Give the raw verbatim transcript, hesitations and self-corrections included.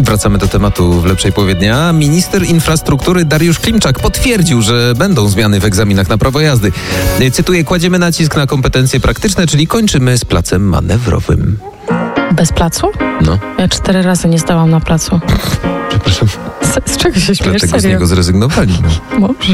Wracamy do tematu w lepszej połowie dnia. Minister infrastruktury Dariusz Klimczak potwierdził, że będą zmiany w egzaminach na prawo jazdy. Cytuję, kładziemy nacisk na kompetencje praktyczne, czyli kończymy z placem manewrowym. Bez placu? No. Ja cztery razy nie zdałam na placu. Przepraszam. Z, z czego się śmiejesz? Dlatego z Serio? niego zrezygnowali. No. Może.